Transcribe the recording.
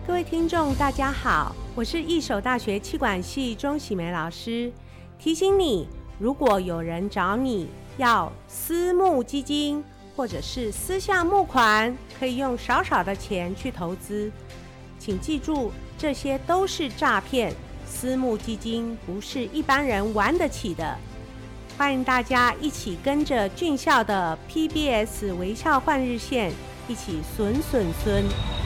各位听众大家好，我是义守大学企管系钟喜梅老师。提醒你，如果有人找你要私募基金或者是私下募款，可以用少少的钱去投资，请记住，这些都是诈骗。私募基金不是一般人玩得起的。欢迎大家一起跟着俊孝的 PBS 微笑换日线，一起损。